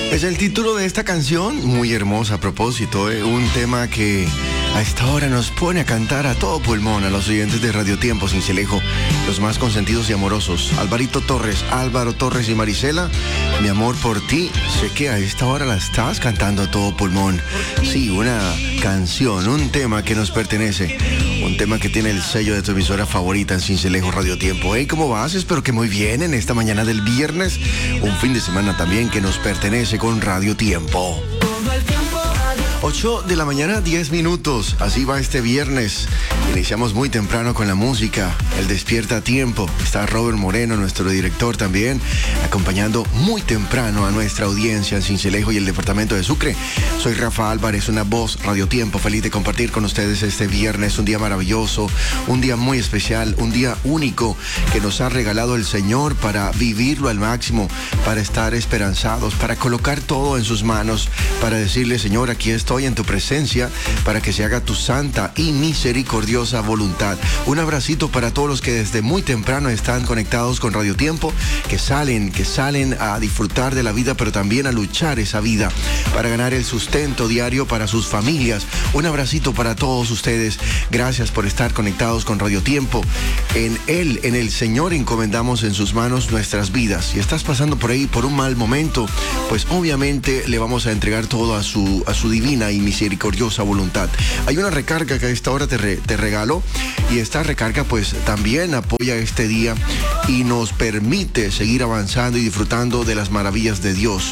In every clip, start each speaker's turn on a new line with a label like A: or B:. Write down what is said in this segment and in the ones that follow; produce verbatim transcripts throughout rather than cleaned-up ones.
A: Es el título de esta canción, muy hermosa a propósito, ¿eh? Un tema que a esta hora nos pone a cantar a todo pulmón a los oyentes de Radio Tiempo Cincelejo, los más consentidos y amorosos. Alvarito Torres, Álvaro Torres y Marisela, mi amor por ti, sé que a esta hora la estás cantando a todo pulmón. Sí, una canción, un tema que nos pertenece, un tema que tiene el sello de tu emisora favorita en Cincelejo Radio Tiempo. Hey, ¿cómo vas? Espero que muy bien en esta mañana del viernes, un fin de semana también que nos pertenece con Radio Tiempo. ocho de la mañana, diez minutos. Así va este viernes. Iniciamos muy temprano con la música. El Despierta a Tiempo. Está Robert Moreno, nuestro director también, acompañando muy temprano a nuestra audiencia en Cincelejo y el departamento de Sucre. Soy Rafa Álvarez, una voz Radio Tiempo. Feliz de compartir con ustedes este viernes. Un día maravilloso, un día muy especial, un día único que nos ha regalado el Señor para vivirlo al máximo, para estar esperanzados, para colocar todo en sus manos, para decirle: Señor, aquí estoy en tu presencia para que se haga tu santa y misericordiosa voluntad. Un abracito para todos los que desde muy temprano están conectados con Radio Tiempo, que salen, que salen a disfrutar de la vida, pero también a luchar esa vida para ganar el sustento diario para sus familias. Un abracito para todos ustedes. Gracias por estar conectados con Radio Tiempo. En Él, en el Señor, encomendamos en sus manos nuestras vidas. Si estás pasando por ahí por un mal momento, pues obviamente le vamos a entregar todo a su, a su divina y misericordiosa voluntad. Hay una recarga que a esta hora te, re, te regalo, y esta recarga pues también apoya este día y nos permite seguir avanzando y disfrutando de las maravillas de Dios.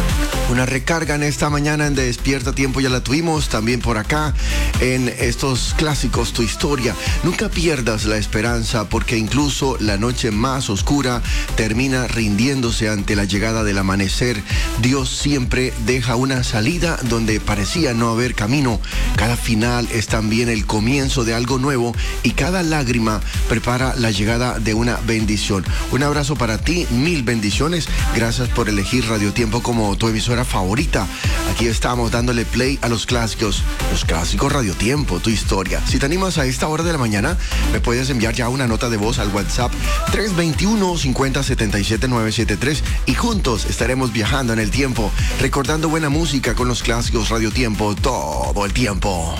A: Una recarga en esta mañana en Despierta Tiempo ya la tuvimos, también por acá en estos clásicos Tu Historia. Nunca pierdas la esperanza, porque incluso la noche más oscura termina rindiéndose ante la llegada del amanecer. Dios siempre deja una salida donde parecía no haber camino. Cada final es también el comienzo de algo nuevo, y cada lágrima prepara la llegada de una bendición. Un abrazo para ti, mil bendiciones. Gracias por elegir Radio Tiempo como tu emisora favorita. Aquí estamos dándole play a los clásicos, los clásicos Radio Tiempo, Tu Historia. Si te animas a esta hora de la mañana, me puedes enviar ya una nota de voz al WhatsApp tres dos uno, cinco cero siete siete, nueve siete tres, y juntos estaremos viajando en el tiempo, recordando buena música con los clásicos Radio Tiempo todo el tiempo.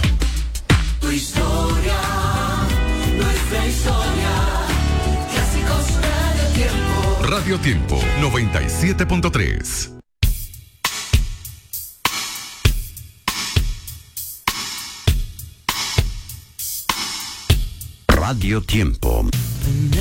B: Tu historia, nuestra historia, clásicos Radio Tiempo.
C: Radio Tiempo noventa y siete punto tres. Radio Tiempo.